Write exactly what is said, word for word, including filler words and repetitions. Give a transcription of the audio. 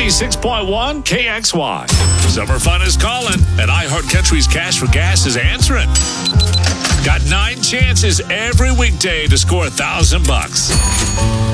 ninety-six point one K X Y. Summer fun is calling, and iHeart Country's Cash for Gas is answering. Got nine chances every weekday to score a thousand bucks.